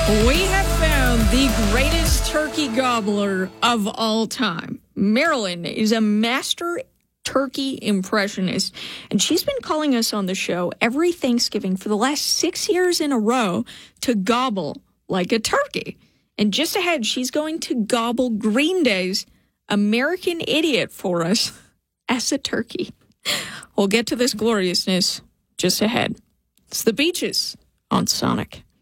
We have found the greatest turkey gobbler of all time. Marilyn is a master turkey impressionist, and she's been calling us on the show every Thanksgiving for the last 6 years in a row to gobble like a turkey. And just ahead, she's going to gobble Green Day's American Idiot for us as a turkey. We'll get to this gloriousness just ahead. It's the Beaches on Sonic.